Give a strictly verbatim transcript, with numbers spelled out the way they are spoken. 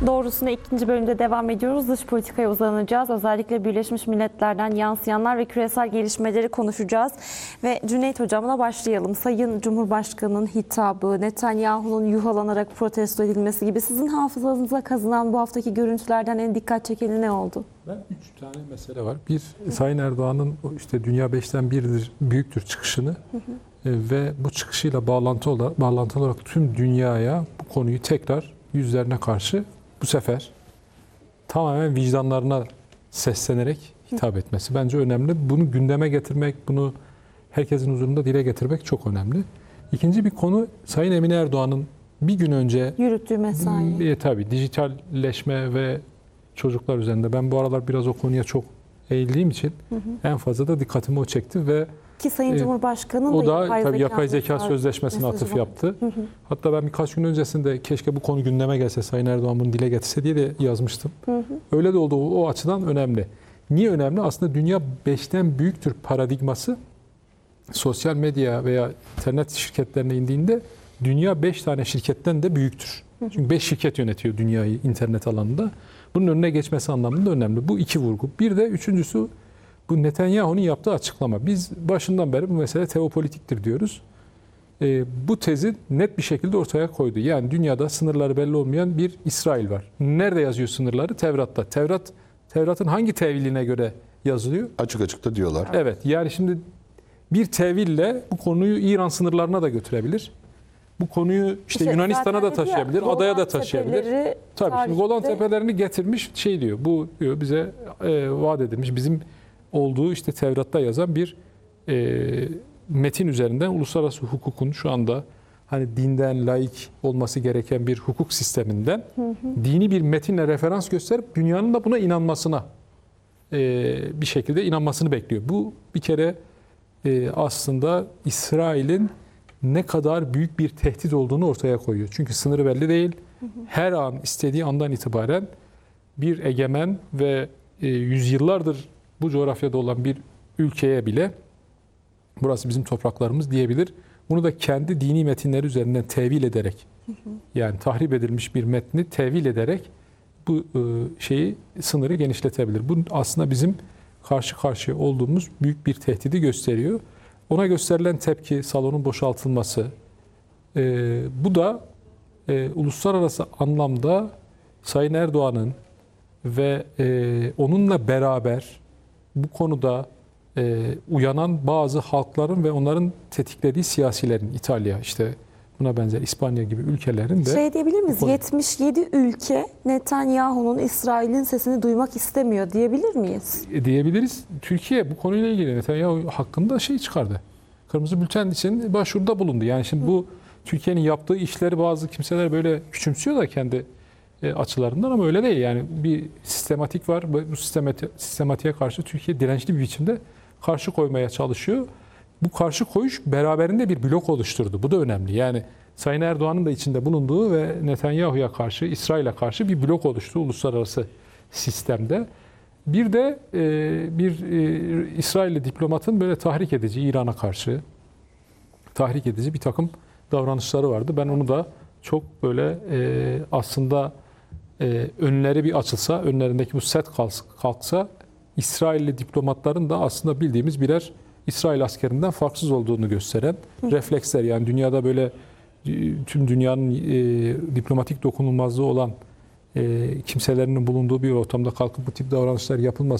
Doğrusuna ikinci bölümde devam ediyoruz. Dış politikaya uzanacağız. Özellikle Birleşmiş Milletler'den yansıyanlar ve küresel gelişmeleri konuşacağız. Ve Cüneyt Hocam'la başlayalım. Sayın Cumhurbaşkanı'nın hitabı, Netanyahu'nun yuhalanarak protesto edilmesi gibi sizin hafızanıza kazınan bu haftaki görüntülerden en dikkat çekeni ne oldu? Ben üç tane mesele var. Bir, Sayın Erdoğan'ın işte dünya beşten birdir, büyüktür çıkışını hı hı. ve bu çıkışıyla bağlantı olarak, bağlantılı olarak tüm dünyaya bu konuyu tekrar yüzlerine karşı bu sefer tamamen vicdanlarına seslenerek hitap etmesi bence önemli. Bunu gündeme getirmek, bunu herkesin huzurunda dile getirmek çok önemli. İkinci bir konu Sayın Emine Erdoğan'ın bir gün önce yürüttüğü mesai. E, tabii dijitalleşme ve çocuklar üzerinde. Ben bu aralar biraz o konuya çok eğildiğim için hı hı. en fazla da dikkatimi o çekti ve ki Sayın Cumhurbaşkanı'nın o da da yapay, tabii zeka, yapay zeka sözleşmesine atıf var. yaptı. Hı hı. Hatta ben birkaç gün öncesinde keşke bu konu gündeme gelse, Sayın Erdoğan bunu dile getirse diye de yazmıştım. Hı hı. Öyle de oldu. O açıdan önemli. Niye önemli? Aslında dünya beşten büyüktür paradigması sosyal medya veya internet şirketlerine indiğinde dünya beş tane şirketten de büyüktür. Hı hı. Çünkü beş şirket yönetiyor dünyayı internet alanında. Bunun önüne geçmesi anlamında önemli. Bu iki vurgu. Bir de üçüncüsü bu Netanyahu'nun yaptığı açıklama. Biz başından beri bu mesele teopolitiktir diyoruz. E, bu tezi net bir şekilde ortaya koydu. Yani dünyada sınırları belli olmayan bir İsrail var. Nerede yazıyor sınırları? Tevrat'ta. Tevrat, Tevrat'ın hangi teviline göre yazılıyor? Açık açık da diyorlar. Evet. Yani şimdi bir teville bu konuyu İran sınırlarına da götürebilir. Bu konuyu işte, işte Yunanistan'a da taşıyabilir, ya, adaya da taşıyabilir. Tabii şimdi Golan Tepelerini getirmiş şey diyor. Bu diyor bize e, vaat edilmiş bizim olduğu işte Tevrat'ta yazan bir e, metin üzerinden uluslararası hukukun şu anda hani dinden laik olması gereken bir hukuk sisteminden hı hı. dini bir metinle referans gösterip dünyanın da buna inanmasına e, bir şekilde inanmasını bekliyor. Bu bir kere e, aslında İsrail'in ne kadar büyük bir tehdit olduğunu ortaya koyuyor. Çünkü sınırı belli değil. Hı hı. Her an istediği andan itibaren bir egemen ve e, yüzyıllardır bu coğrafyada olan bir ülkeye bile burası bizim topraklarımız diyebilir. Bunu da kendi dini metinleri üzerinden tevil ederek hı hı. yani tahrip edilmiş bir metni tevil ederek bu e, şeyi sınırı genişletebilir. Bu aslında bizim karşı karşıya olduğumuz büyük bir tehdidi gösteriyor. Ona gösterilen tepki, salonun boşaltılması, e, bu da e, uluslararası anlamda Sayın Erdoğan'ın ve e, onunla beraber bu konuda e, uyanan bazı halkların ve onların tetiklediği siyasilerin, İtalya işte buna benzer İspanya gibi ülkelerin de... Şey diyebilir miyiz? yetmiş yedi ülke Netanyahu'nun İsrail'in sesini duymak istemiyor diyebilir miyiz? E, diyebiliriz. Türkiye bu konuyla ilgili Netanyahu hakkında şey çıkardı. Kırmızı bülten için başvuruda bulundu. Yani şimdi bu Türkiye'nin yaptığı işleri bazı kimseler böyle küçümsüyor da kendi e, açılarından ama öyle değil. Yani bir sistematik var. Bu sistemati, sistematiğe karşı Türkiye dirençli bir biçimde karşı koymaya çalışıyor. Bu karşı koyuş beraberinde bir blok oluşturdu. Bu da önemli. Yani Sayın Erdoğan'ın da içinde bulunduğu ve Netanyahu'ya karşı, İsrail'e karşı bir blok oluştu uluslararası sistemde. Bir de e, bir e, İsrailli diplomatın böyle tahrik edici, İran'a karşı tahrik edici bir takım davranışları vardı. Ben onu da çok böyle e, aslında e, önleri bir açılsa, önlerindeki bu set kalksa İsrailli diplomatların da aslında bildiğimiz birer İsrail askerinden farksız olduğunu gösteren Hı. refleksler. Yani dünyada böyle tüm dünyanın e, diplomatik dokunulmazlığı olan e, kimselerinin bulunduğu bir ortamda kalkıp bu tip davranışlar yapılması